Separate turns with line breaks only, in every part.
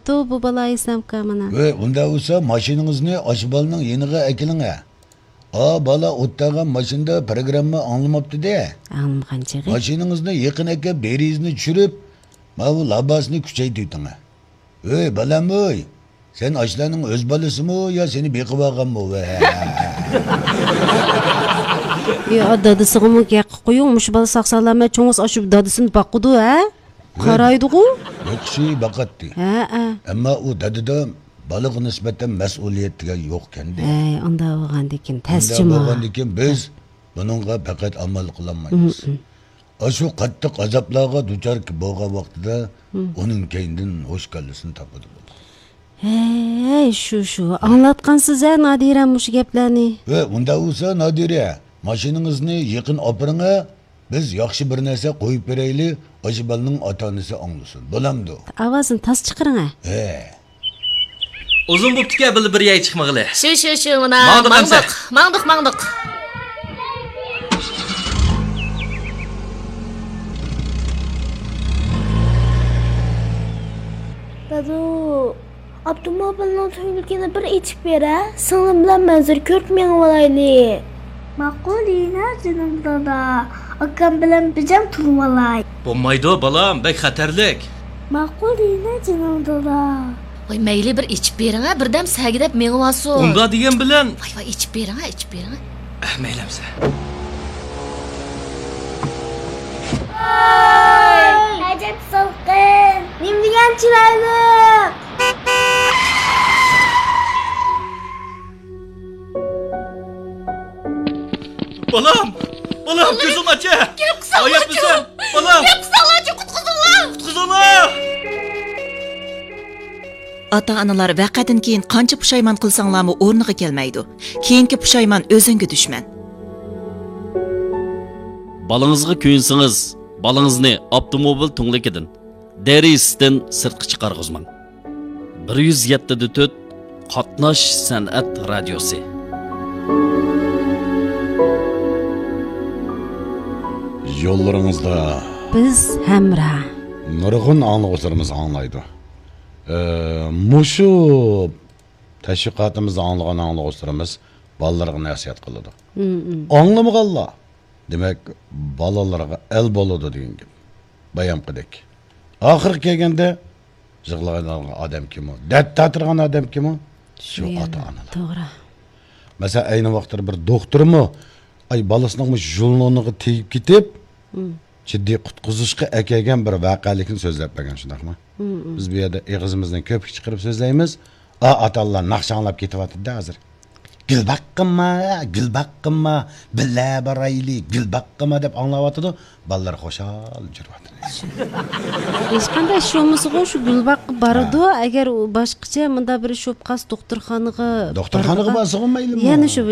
yaptı bu balayı Samka mana.
Ve unda olsa maşininizni aşbalının yeniga ekilinge. Bala o'ttagan mashinada programma anlamapti de.
Anlamagancha.
Mashinangizni yaqin aka berizni tushirib, mana bu labasni kuchaytirding. Ey balam oy. Sen ashlarning o'z bolasimi yo seni beqib olganmi?
Ya dadısını yaqib qo'yingmush bola saqsaqlama cho'ng'is oshib dadısini baqidi ha? Qaraydi-ku?
Yaxshi baqatdi.
Ha.
Ammo u dadida balık nisbeten mas'uliyetiga yo'q ekan-da.
Unda bo'lgandikin tasjima.
Unda bo'lgandikin biz buningga faqat amal qilolmaymiz. Shu qattiq azoblarga duchor bo'lgan vaqtida uning keyindan hoş kallasini topadi.
Shu anglatgansiz Nadira mush gaplarni.
Unda bo'lsa Nadira, mashinangizni yaqin opiringa, biz yaxshi bir narsa qo'yib berayli, Ajibalning ota-onasi anglasin. Bo'lamdi.
Ovozini tas chiqiring.
Uzun bo'pti-ku, bir yay chiqmag'ili.
Shu, mana mangdiq.
Dadu, avtomobilning to'yligini bir ichib bera. Singlim bilan manzur ko'rib mengib olayli. Ma'qulina jinim dada. Akam bilan bijam turib olay.
Bo'lmaydi, balam, bek xatarlik.
Ma'qulina jinim dada.
Voy mayli bir ichib bering, birdam sagidab mengib olsin.
Unda degan bilan.
Voy ichib bering.
Maylamsa.
Ajab salqin. Nim degan chiroyli.
Balam, gözüm aç. Ayıp mısın? Balam. Qutqizinglar.
Ota-onalar vaqadan keyin qancha pushaymon qilsanglarmi o'rniga kelmaydi. Keyingi pushaymon o'zingga dushman.
Balangizga kuyinsangiz, balangizni avtomobil tunglikidan, derisdan sirtqa chiqarg'izmang. 107.4 Qatnash san'at radiosi.
Yo'llaringizda
Biz hamra.
nurg'un anglovchilarimiz anglaydi. Mushu tashviqotimizni anglagan anglovchilarimiz bolalarga nasihat qiladi. Anglamaganlar demak bolalarga el bo'ladi degan gap. Bayon qildik. Oxir kelganda yig'lagan odam kim u? Datda turgan odam kim u? Shu ota-onalar.
To'g'ri.
Masalan, ayni vaqtda bir doktormi balasining yo'loniga tegib ketib, jiddiy qutqizishga akagan bir voqealikni so'zlab bergan shundaqmi? Biz bu yerda eg'izimizdan ko'p chiqarib so'zlaymiz. Atalar naqshanlab ketyapti-da hozir. Gulbaqqimma, billa barayli, gulbaqqimma deb anglayotdi. Balalar xo'shal juryapti.
Hech qanday sho'misiga shu gulbaq baradi, agar u boshqacha menda bir shopqas doktorxonaga
borsa maylimi?
Yana shu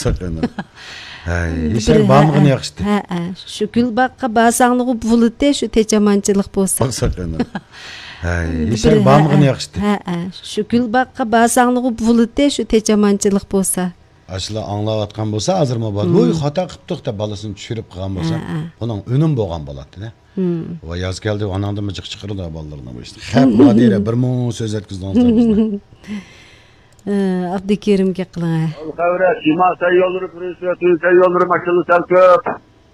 Yeshar barmog'ini yaxshiti.
Shu gulbaqqa basanligi bulutda shu techamanchilik bo'lsa.
Yeshar barmog'ini yaxshiti.
Shu gulbaqqa basanligi bulutda shu techamanchilik bo'lsa.
Ashlar anglayotgan bo'lsa, hozirmi bor. Voy, xato qilibdik deb balasini tushirib qolgan bo'lsa, buning unum bo'lgan bo'ladi-da. Va yoz keldi, onangdan mijiq chiqirdi bolalarni bu ishni. Xap Nadira 1000 so'z aytkizdingizlar bizni.
Abdukerimga qiling.
Qavra, Simasa yo'llari prezidenti yo'llari mashina sal ko'p.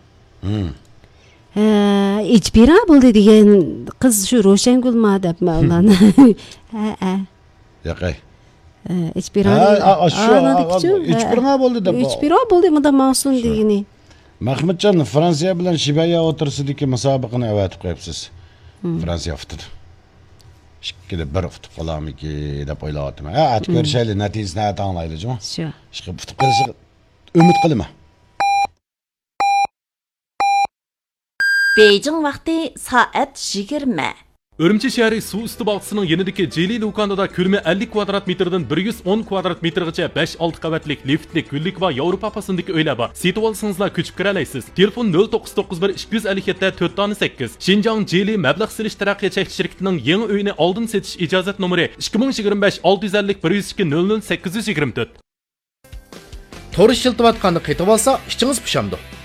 İçbira bo'ldi degan qiz shu Ro'shangulma deb ularni.
Yaqay.
İçbira.
İçbira bo'ldi deb.
İçbira bo'ldi menda Mavsun degani.
Mahmudjon Fransiya bilan Shibaya o'tirsidagi musobaqani avatib qo'yibsiz. Fransiya futdi. Ikkida bir futib qolamiki deb o'ylayapman. At ko'rishaylik, natijasini anglaylik-ku.
Shu.
Chiqib futib qolishi umid qilaman.
Beijing vaqti soat 20.
Urumchi shahri suv usti bog'chisining yanidagi Jeli do'konida ko'rma 50 kvadrat metrdan 110 kvadrat metrgacha 5-6 qavatlik liftlik, gullik va Yevropa pasındagi uylar bor. Setib olsangizlar ko'chib kira olasiz. Telefon 0991 257 408. Xinjiang Jeli mablag' silish taraqqiyot cheklanish shirkatining yangi uyini oldin setish ijozat nomeri 2025 650 102 00 824.
To'g'ri shiltib atqanda qaytib olsa, ishingiz pishamdi.